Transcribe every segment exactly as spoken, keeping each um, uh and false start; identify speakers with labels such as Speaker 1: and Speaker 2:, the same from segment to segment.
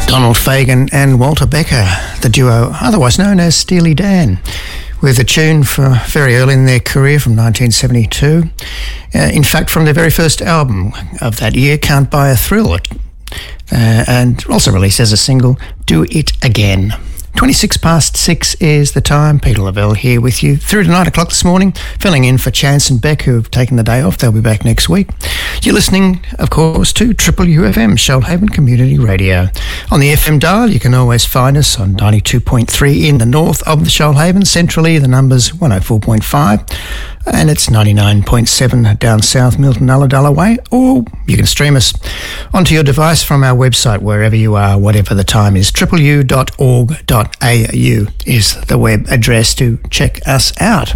Speaker 1: Donald Fagen and Walter Becker, the duo otherwise known as Steely Dan, with a tune for very early in their career from nineteen seventy-two. Uh, in fact, from their very first album of that year, Can't Buy a Thrill, uh, and also released as a single, Do It Again. twenty-six past six is the time. Peter Lavelle here with you through to nine o'clock this morning, filling in for Chance and Beck, who have taken the day off. They'll be back next week. You're listening, of course, to Triple U F M, Shoalhaven Community Radio. On the F M dial, you can always find us on ninety-two point three in the north of the Shoalhaven. Centrally, the number's one oh four point five, and it's ninety-nine point seven down south, Milton, Ulladulla way. Or you can stream us onto your device from our website, wherever you are, whatever the time is. triple u dot org dot a u is the web address to check us out.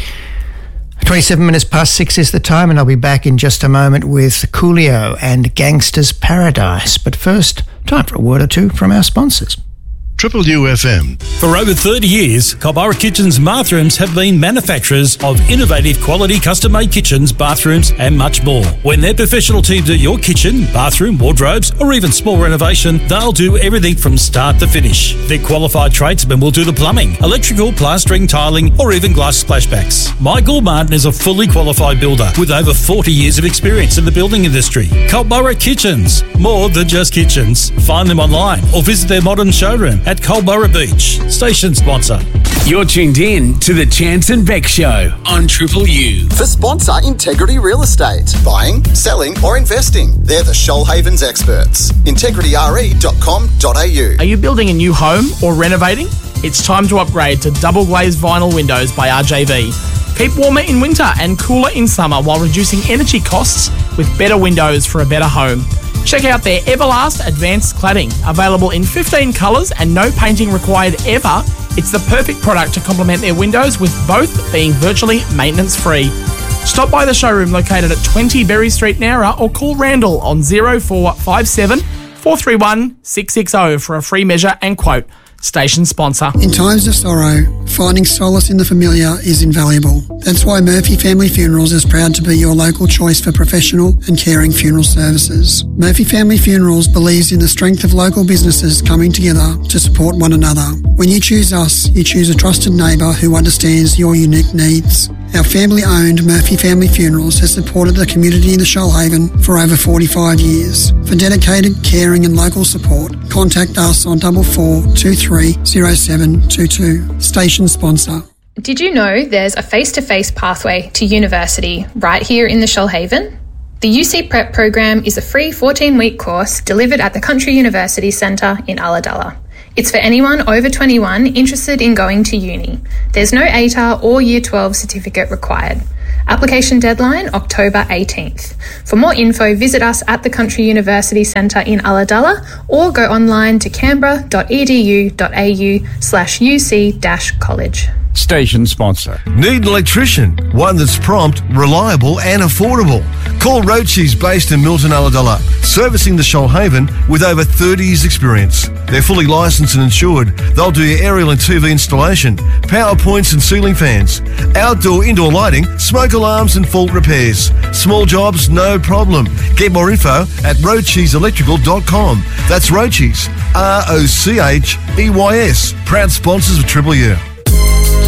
Speaker 1: twenty-seven minutes past six is the time, and I'll be back in just a moment with Coolio and Gangster's Paradise. But first, time for a word or two from our sponsors.
Speaker 2: Triple U F M.
Speaker 3: For over thirty years, Culburra Kitchens Bathrooms have been manufacturers of innovative quality custom-made kitchens, bathrooms and much more. When their professional team do your kitchen, bathroom, wardrobes or even small renovation, they'll do everything from start to finish. Their qualified tradesmen will do the plumbing, electrical, plastering, tiling or even glass splashbacks. Michael Martin is a fully qualified builder with over forty years of experience in the building industry. Culburra Kitchens, more than just kitchens. Find them online or visit their modern showroom at Culburra Beach. Station sponsor.
Speaker 4: You're tuned in to the Chance and Beck Show on Triple U.
Speaker 5: For sponsor Integrity Real Estate. Buying, selling or investing. They're the Shoalhaven's experts. integrity r e dot com dot a u.
Speaker 6: Are you building a new home or renovating? It's time to upgrade to double glazed vinyl windows by R J V. Keep warmer in winter and cooler in summer while reducing energy costs with better windows for a better home. Check out their Everlast Advanced Cladding, available in fifteen colours and no painting required ever. It's the perfect product to complement their windows, with both being virtually maintenance-free. Stop by the showroom located at twenty Berry Street, Nowra, or call Randall on zero four five seven, four three one, six six zero for a free measure and quote. Station sponsor.
Speaker 7: In times of sorrow, finding solace in the familiar is invaluable. That's why Murphy Family Funerals is proud to be your local choice for professional and caring funeral services. Murphy Family Funerals believes in the strength of local businesses coming together to support one another. When you choose us, you choose a trusted neighbour who understands your unique needs. Our family-owned Murphy Family Funerals has supported the community in the Shoalhaven for over forty-five years. For dedicated, caring and local support, contact us on double four two three zero seven two two. Station sponsor.
Speaker 8: Did you know there's a face-to-face pathway to university right here in the Shoalhaven? The U C Prep program is a free fourteen-week course delivered at the Country University Centre in Ulladulla. It's for anyone over twenty-one interested in going to uni. There's no A T A R or Year twelve certificate required. Application deadline October eighteenth. For more info, visit us at the Country University Centre in Ulladulla or go online to canberra dot e d u dot a u slash u c dash college.
Speaker 4: Station sponsor.
Speaker 2: Need an electrician? One that's prompt, reliable and affordable. Call Roachies, based in Milton, Ulladulla, servicing the Shoalhaven with over thirty years experience. They're fully licensed and insured. They'll do your aerial and T V installation, power points and ceiling fans, outdoor, indoor lighting, smoke alarms and fault repairs. Small jobs, no problem. Get more info at roachies electrical dot com. That's Roachies, R O C H E Y S. Proud sponsors of Triple U.